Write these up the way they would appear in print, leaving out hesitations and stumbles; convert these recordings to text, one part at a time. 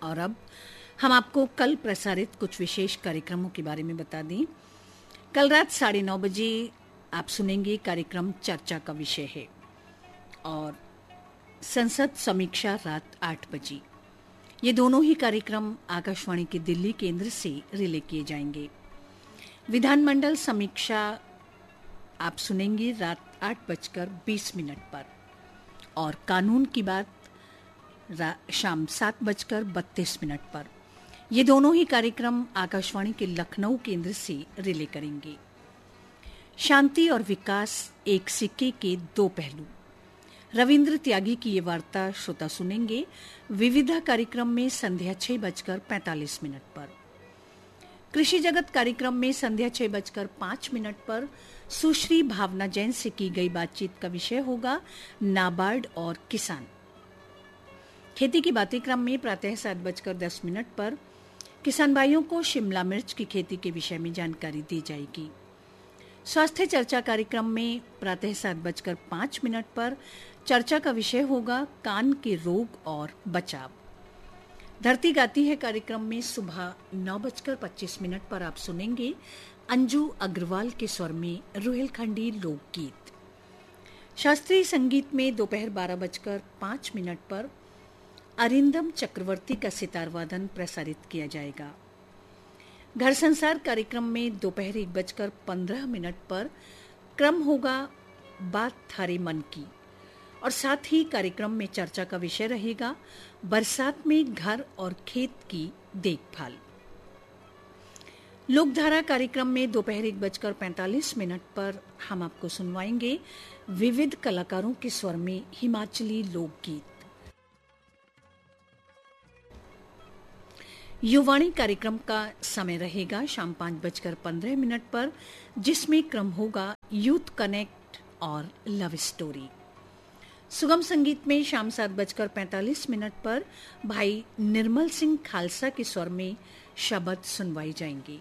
और अब हम आपको कल प्रसारित कुछ विशेष कार्यक्रमों के बारे में बता दें। कल रात 9:30 बजे आप सुनेंगे कार्यक्रम चर्चा का विषय है और संसद समीक्षा रात 8 बजे। ये दोनों ही कार्यक्रम आकाशवाणी के दिल्ली केंद्र से रिले किए जाएंगे। विधानमंडल समीक्षा आप सुनेंगे रात 8:20 पर और कानून की बात शाम 7:32 पर। ये दोनों ही कार्यक्रम आकाशवाणी के लखनऊ केंद्र से रिले करेंगे। शांति और विकास एक सिक्के के दो पहलू, रविंद्र त्यागी की ये वार्ता श्रोता सुनेंगे विविधा कार्यक्रम में संध्या 6:45 पर। कृषि जगत कार्यक्रम में संध्या 6:05 पर सुश्री भावना जैन से की गई बातचीत का विषय होगा नाबार्ड और किसान। खेती की बातें क्रम में प्रातः 7:10 पर किसान भाइयों को शिमला मिर्च की खेती के विषय में जानकारी दी जाएगी। स्वास्थ्य चर्चा कार्यक्रम में प्रातः 7:05 पर चर्चा का विषय होगा कान के रोग और बचाव। धरती गाती है कार्यक्रम में सुबह 9:25 पर आप सुनेंगे अंजू अग्रवाल के स्वर में रुहेलखंडी लोकगीत। शास्त्रीय संगीत में दोपहर 12:05 पर अरिंदम चक्रवर्ती का सितार वादन प्रसारित किया जाएगा। घर संसार कार्यक्रम में दोपहर 1:15 पर क्रम होगा बात थारे मन की और साथ ही कार्यक्रम में चर्चा का विषय रहेगा बरसात में घर और खेत की देखभाल। लोकधारा कार्यक्रम में दोपहर 1:45 पर हम आपको सुनवाएंगे विविध कलाकारों के स्वर में हिमाचली लोकगीत। युवाणी कार्यक्रम का समय रहेगा शाम 5:15 पर, जिसमें क्रम होगा यूथ कनेक्ट और लव स्टोरी। सुगम संगीत में शाम 7:45 पर भाई निर्मल सिंह खालसा के स्वर में शब्द सुनवाई जाएंगे।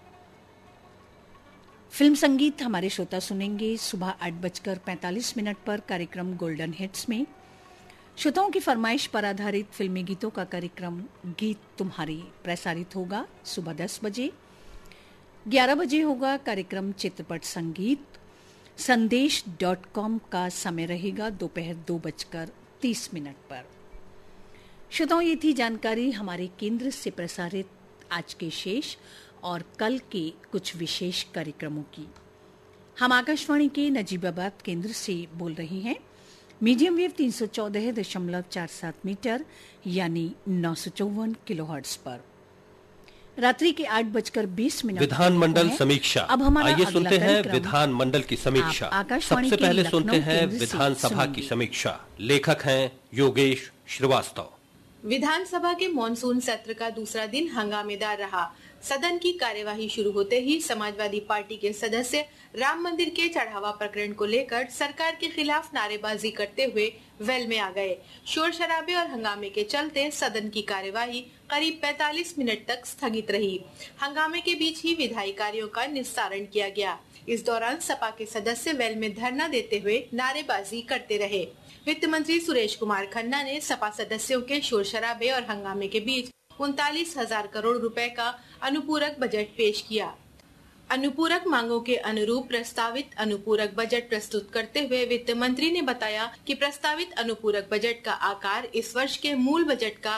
फिल्म संगीत हमारे श्रोता सुनेंगे सुबह 8:45 पर कार्यक्रम गोल्डन हिट्स में। श्रोताओं की फरमाइश पर आधारित फिल्मी गीतों का कार्यक्रम गीत तुम्हारी प्रसारित होगा सुबह 10 बजे। 11 बजे होगा कार्यक्रम चित्रपट संगीत। संदेश.com का समय रहेगा दोपहर 2:30 पर। श्रोताओं, ये थी जानकारी हमारे केंद्र से प्रसारित आज के शेष और कल के कुछ विशेष कार्यक्रमों की। हम आकाशवाणी के नजीबाबाद केंद्र से बोल रहे हैं। मीडियम वेव 314.47 मीटर यानी 954 किलोहर्ट्ज पर। रात्रि के 8:20 विधानमंडल समीक्षा। अब हमारा आइए सुनते हैं विधानमंडल की समीक्षा। सबसे पहले सुनते हैं विधानसभा की समीक्षा। लेखक हैं योगेश श्रीवास्तव। विधानसभा के मॉनसून सत्र का दूसरा दिन हंगामेदार रहा। सदन की कार्यवाही शुरू होते ही समाजवादी पार्टी के सदस्य राम मंदिर के चढ़ावा प्रकरण को लेकर सरकार के खिलाफ नारेबाजी करते हुए वेल में आ गए। शोर शराबे और हंगामे के चलते सदन की कार्यवाही करीब 45 मिनट तक स्थगित रही। हंगामे के बीच ही विधायी कार्यों का निस्तारण किया गया। इस दौरान सपा के सदस्य वेल में धरना देते हुए नारेबाजी करते रहे। वित्त मंत्री सुरेश कुमार खन्ना ने सपा सदस्यों के शोर शराबे और हंगामे के बीच 39,000 करोड़ रुपए का अनुपूरक बजट पेश किया। अनुपूरक मांगों के अनुरूप प्रस्तावित अनुपूरक बजट प्रस्तुत करते हुए वित्त मंत्री ने बताया कि प्रस्तावित अनुपूरक बजट का आकार इस वर्ष के मूल बजट का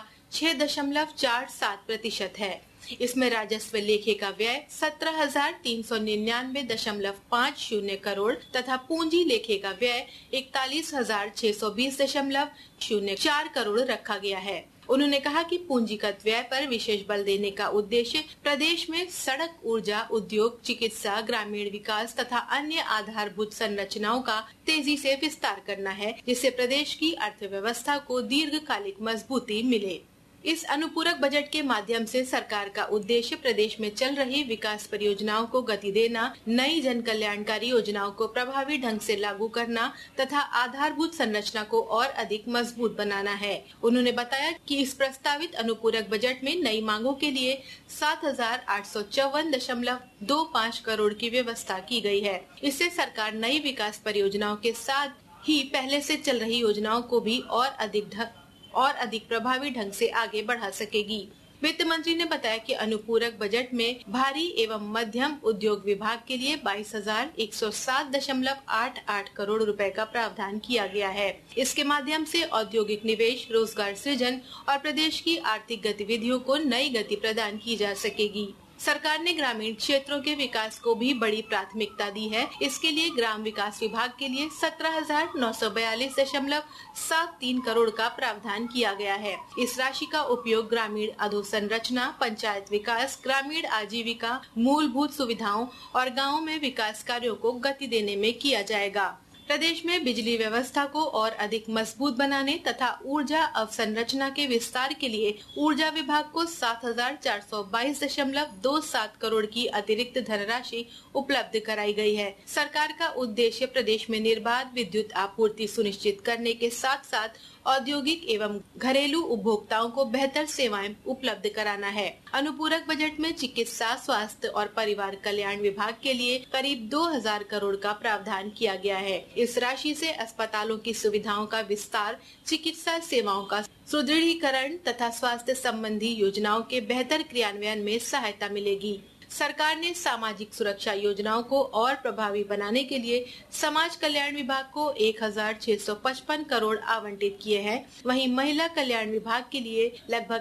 6.47% है। इसमें राजस्व लेखे का व्यय 17,399.50 करोड़ तथा पूंजी लेखे का व्यय 41,620.04 करोड़ रखा गया है। उन्होंने कहा कि पूंजीगत व्यय पर विशेष बल देने का उद्देश्य प्रदेश में सड़क, ऊर्जा, उद्योग, चिकित्सा, ग्रामीण विकास तथा अन्य आधारभूत संरचनाओं का तेजी से विस्तार करना है, जिससे प्रदेश की अर्थव्यवस्था को दीर्घकालिक मजबूती मिले। इस अनुपूरक बजट के माध्यम से सरकार का उद्देश्य प्रदेश में चल रही विकास परियोजनाओं को गति देना, नई जन कल्याणकारी योजनाओं को प्रभावी ढंग से लागू करना तथा आधारभूत संरचना को और अधिक मजबूत बनाना है। उन्होंने बताया कि इस प्रस्तावित अनुपूरक बजट में नई मांगों के लिए 7,854.25 करोड़ की व्यवस्था की गई है। इससे सरकार नई विकास परियोजनाओं के साथ ही पहले से चल रही योजनाओं को भी और अधिक प्रभावी ढंग से आगे बढ़ा सकेगी। वित्त मंत्री ने बताया कि अनुपूरक बजट में भारी एवं मध्यम उद्योग विभाग के लिए 22,107.88 करोड़ रुपए का प्रावधान किया गया है। इसके माध्यम से औद्योगिक निवेश, रोजगार सृजन और प्रदेश की आर्थिक गतिविधियों को नई गति प्रदान की जा सकेगी। सरकार ने ग्रामीण क्षेत्रों के विकास को भी बड़ी प्राथमिकता दी है। इसके लिए ग्राम विकास विभाग के लिए 17,942.73 करोड़ का प्रावधान किया गया है। इस राशि का उपयोग ग्रामीण अधोसंरचना, पंचायत विकास, ग्रामीण आजीविका, मूलभूत सुविधाओं और गाँवों में विकास कार्यों को गति देने में किया जाएगा। प्रदेश में बिजली व्यवस्था को और अधिक मजबूत बनाने तथा ऊर्जा अवसंरचना के विस्तार के लिए ऊर्जा विभाग को 7,422.27 करोड़ की अतिरिक्त धनराशि उपलब्ध कराई गई है। सरकार का उद्देश्य प्रदेश में निर्बाध विद्युत आपूर्ति सुनिश्चित करने के साथ साथ औद्योगिक एवं घरेलू उपभोक्ताओं को बेहतर सेवाएं उपलब्ध कराना है। अनुपूरक बजट में चिकित्सा, स्वास्थ्य और परिवार कल्याण विभाग के लिए करीब 2,000 करोड़ का प्रावधान किया गया है। इस राशि से अस्पतालों की सुविधाओं का विस्तार, चिकित्सा सेवाओं का सुदृढ़ीकरण तथा स्वास्थ्य संबंधी योजनाओं के बेहतर क्रियान्वयन में सहायता मिलेगी। सरकार ने सामाजिक सुरक्षा योजनाओं को और प्रभावी बनाने के लिए समाज कल्याण विभाग को 1,655 करोड़ आवंटित किए हैं। वहीं महिला कल्याण विभाग के लिए लगभग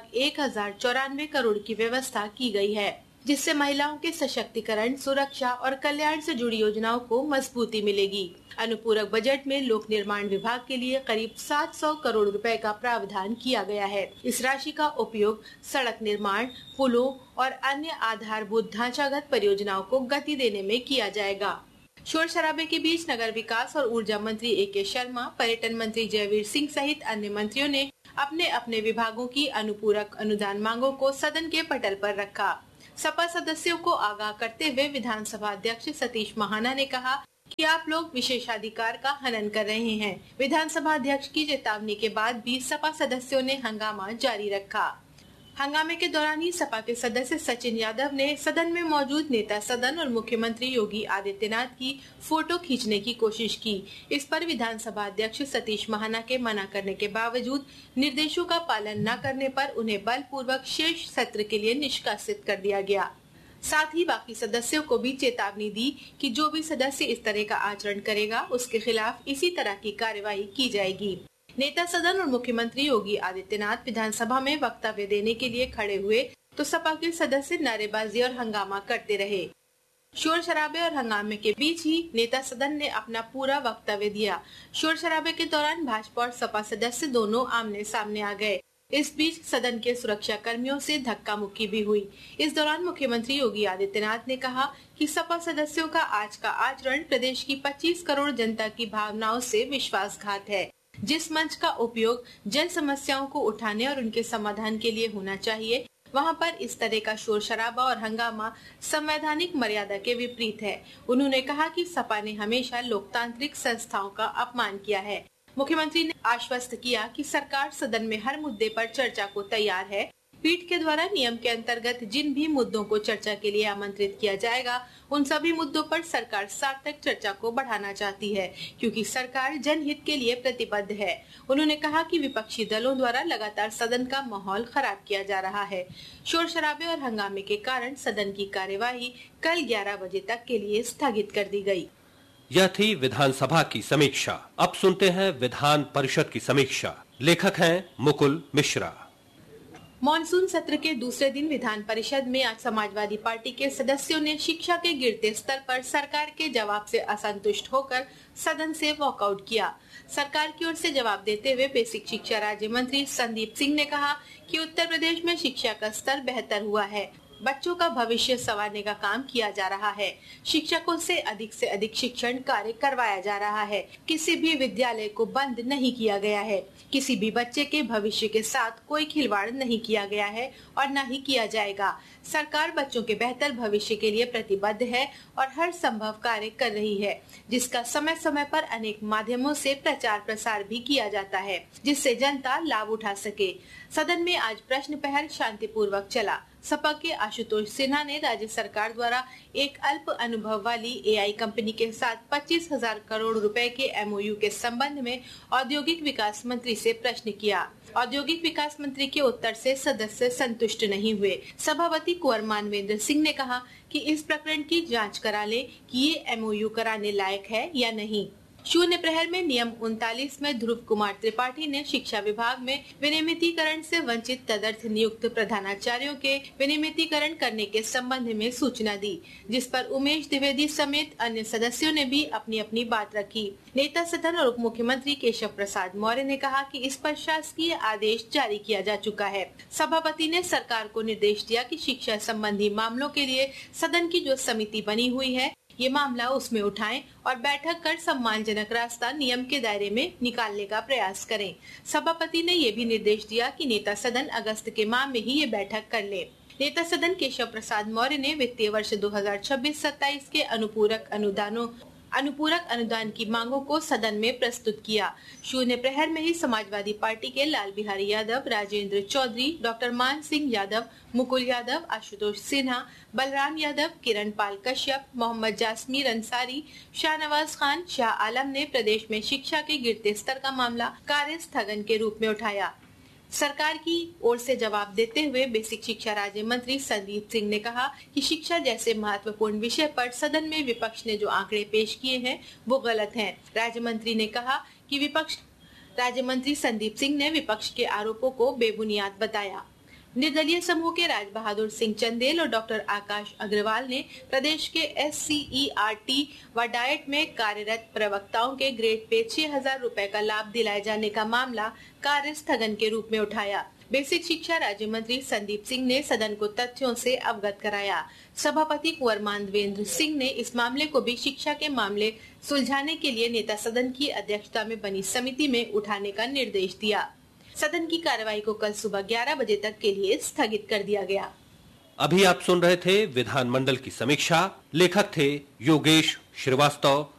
1,094 करोड़ की व्यवस्था की गई है, जिससे महिलाओं के सशक्तिकरण, सुरक्षा और कल्याण से जुड़ी योजनाओं को मजबूती मिलेगी। अनुपूरक बजट में लोक निर्माण विभाग के लिए करीब 700 करोड़ रुपए का प्रावधान किया गया है। इस राशि का उपयोग सड़क निर्माण, पुलों और अन्य आधारभूत ढांचागत परियोजनाओं को गति देने में किया जाएगा। शोर शराबे के बीच नगर विकास और ऊर्जा मंत्री ए.के. शर्मा, पर्यटन मंत्री जयवीर सिंह सहित अन्य मंत्रियों ने अपने अपने विभागों की अनुपूरक अनुदान मांगों को सदन के पटल पर रखा। सपा सदस्यों को आगाह करते हुए विधानसभा अध्यक्ष सतीश महाना ने कहा कि आप लोग विशेषाधिकार का हनन कर रहे हैं। विधानसभा अध्यक्ष की चेतावनी के बाद भी सपा सदस्यों ने हंगामा जारी रखा। हंगामे के दौरान ही सपा के सदस्य सचिन यादव ने सदन में मौजूद नेता सदन और मुख्यमंत्री योगी आदित्यनाथ की फोटो खींचने की कोशिश की। इस पर विधानसभा अध्यक्ष सतीश महाना के मना करने के बावजूद निर्देशों का पालन न करने पर उन्हें बलपूर्वक शेष सत्र के लिए निष्कासित कर दिया गया। साथ ही बाकी सदस्यों को भी चेतावनी दी कि जो भी सदस्य इस तरह का आचरण करेगा उसके खिलाफ इसी तरह की कार्यवाही की जाएगी। नेता सदन और मुख्यमंत्री योगी आदित्यनाथ विधानसभा में वक्तव्य देने के लिए खड़े हुए तो सपा के सदस्य नारेबाजी और हंगामा करते रहे। शोर शराबे और हंगामे के बीच ही नेता सदन ने अपना पूरा वक्तव्य दिया। शोर शराबे के दौरान भाजपा और सपा सदस्य दोनों आमने सामने आ गए। इस बीच सदन के सुरक्षा कर्मियों से धक्का मुक्की भी हुई। इस दौरान मुख्यमंत्री योगी आदित्यनाथ ने कहा कि सपा सदस्यों का आज का आचरण प्रदेश की 25 करोड़ जनता की भावनाओं से विश्वासघात है। जिस मंच का उपयोग जन समस्याओं को उठाने और उनके समाधान के लिए होना चाहिए, वहां पर इस तरह का शोर शराबा और हंगामा संवैधानिक मर्यादा के विपरीत है। उन्होंने कहा कि सपा ने हमेशा लोकतांत्रिक संस्थाओं का अपमान किया है। मुख्यमंत्री ने आश्वस्त किया कि सरकार सदन में हर मुद्दे पर चर्चा को तैयार है। पीठ के द्वारा नियम के अंतर्गत जिन भी मुद्दों को चर्चा के लिए आमंत्रित किया जाएगा, उन सभी मुद्दों पर सरकार सार्थक चर्चा को बढ़ाना चाहती है, क्योंकि सरकार जनहित के लिए प्रतिबद्ध है। उन्होंने कहा कि विपक्षी दलों द्वारा लगातार सदन का माहौल खराब किया जा रहा है। शोर शराबे और हंगामे के कारण सदन की कार्यवाही कल 11 बजे तक के लिए स्थगित कर दी गयी। यह थी विधानसभा की समीक्षा। अब सुनते हैं विधान परिषद की समीक्षा। लेखक हैं मुकुल मिश्रा। मॉनसून सत्र के दूसरे दिन विधान परिषद में आज समाजवादी पार्टी के सदस्यों ने शिक्षा के गिरते स्तर पर सरकार के जवाब से असंतुष्ट होकर सदन से वॉकआउट किया। सरकार की ओर से जवाब देते हुए बेसिक शिक्षा राज्य मंत्री संदीप सिंह ने कहा कि उत्तर प्रदेश में शिक्षा का स्तर बेहतर हुआ है। बच्चों का भविष्य संवारने का काम किया जा रहा है। शिक्षकों से अधिक शिक्षण कार्य करवाया जा रहा है। किसी भी विद्यालय को बंद नहीं किया गया है। किसी भी बच्चे के भविष्य के साथ कोई खिलवाड़ नहीं किया गया है और न ही किया जाएगा। सरकार बच्चों के बेहतर भविष्य के लिए प्रतिबद्ध है और हर संभव कार्य कर रही है, जिसका समय समय पर अनेक माध्यमों से प्रचार प्रसार भी किया जाता है, जिससे जनता लाभ उठा सके। सदन में आज प्रश्न प्रहर शांतिपूर्वक चला। सपा के आशुतोष सिन्हा ने राज्य सरकार द्वारा एक अल्प अनुभव वाली एआई कंपनी के साथ 25,000 करोड़ रुपए के एमओयू के संबंध में औद्योगिक विकास मंत्री से प्रश्न किया। औद्योगिक विकास मंत्री के उत्तर से सदस्य संतुष्ट नहीं हुए। सभापति कुंवर मानवेंद्र सिंह ने कहा कि इस प्रकरण की जांच करा ले कि ये एमओयू कराने लायक है या नहीं। शून्य प्रहर में नियम 39 में ध्रुव कुमार त्रिपाठी ने शिक्षा विभाग में विनियमितीकरण से वंचित तदर्थ नियुक्त प्रधानाचार्यों के विनियमितीकरण करने के संबंध में सूचना दी, जिस पर उमेश द्विवेदी समेत अन्य सदस्यों ने भी अपनी अपनी बात रखी। नेता सदन और उप मुख्यमंत्री केशव प्रसाद मौर्य ने कहा कि इस पर शासकीय आदेश जारी किया जा चुका है। सभापति ने सरकार को निर्देश दिया कि शिक्षा संबंधी मामलों के लिए सदन की जो समिति बनी हुई है, ये मामला उसमें उठाएं और बैठक कर सम्मानजनक रास्ता नियम के दायरे में निकालने का प्रयास करें। सभापति ने ये भी निर्देश दिया कि नेता सदन अगस्त के माह में ही ये बैठक कर ले। नेता सदन केशव प्रसाद मौर्य ने वित्तीय वर्ष 2026-27 के अनुपूरक अनुदान की मांगों को सदन में प्रस्तुत किया। शून्य प्रहर में ही समाजवादी पार्टी के लाल बिहारी यादव, राजेंद्र चौधरी, डॉक्टर मान सिंह यादव, मुकुल यादव, आशुतोष सिन्हा, बलराम यादव, किरण पाल कश्यप, मोहम्मद जासमीर अंसारी, शाहनवाज खान, शाह आलम ने प्रदेश में शिक्षा के गिरते स्तर का मामला कार्य स्थगन के रूप में उठाया। सरकार की ओर से जवाब देते हुए बेसिक शिक्षा राज्य मंत्री संदीप सिंह ने कहा कि शिक्षा जैसे महत्वपूर्ण विषय पर सदन में विपक्ष ने जो आंकड़े पेश किए हैं वो गलत हैं। राज्य मंत्री संदीप सिंह ने विपक्ष के आरोपों को बेबुनियाद बताया। निर्दलीय समूह के राज बहादुर सिंह चंदेल और डॉक्टर आकाश अग्रवाल ने प्रदेश के SCERT व डाइट में कार्यरत प्रवक्ताओं के ग्रेड पे 6,000 रुपए का लाभ दिलाए जाने का मामला कार्य स्थगन के रूप में उठाया। बेसिक शिक्षा राज्य मंत्री संदीप सिंह ने सदन को तथ्यों से अवगत कराया। सभापति कुंवर मानवेंद्र सिंह ने इस मामले को भी शिक्षा के मामले सुलझाने के लिए नेता सदन की अध्यक्षता में बनी समिति में उठाने का निर्देश दिया। सदन की कार्यवाही को कल सुबह 11 बजे तक के लिए स्थगित कर दिया गया। अभी आप सुन रहे थे विधानमंडल की समीक्षा। लेखक थे योगेश श्रीवास्तव,